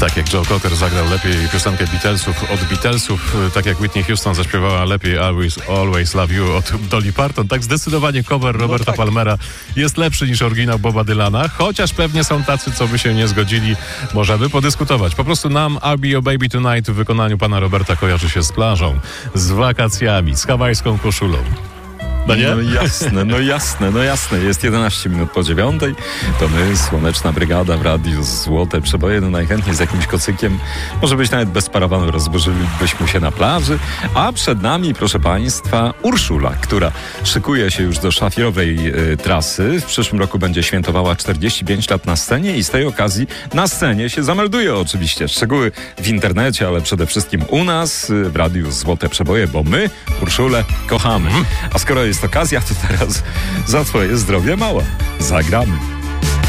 Tak jak Joe Cocker zagrał lepiej piosenkę Beatlesów od Beatlesów, tak jak Whitney Houston zaśpiewała lepiej Always Love You od Dolly Parton, tak zdecydowanie cover Roberta Palmera jest lepszy niż oryginał Boba Dylana, chociaż pewnie są tacy, co by się nie zgodzili. Możemy podyskutować. Po prostu nam I'll Be Your Baby Tonight w wykonaniu pana Roberta kojarzy się z plażą, z wakacjami, z hawajską koszulą. No nie? No jasne. Jest 11 minut po 9. To my, Słoneczna Brygada w Radiu Złote Przeboje. No najchętniej z jakimś kocykiem. Może być nawet bez parawanu, rozłożylibyśmy się na plaży. A przed nami, proszę państwa, Urszula, która szykuje się już do szafirowej trasy. W przyszłym roku będzie świętowała 45 lat na scenie i z tej okazji na scenie się zamelduje oczywiście. Szczegóły w internecie, ale przede wszystkim u nas w Radiu Złote Przeboje, bo my Urszulę kochamy. A skoro jest okazja, to teraz za twoje zdrowie mała zagramy.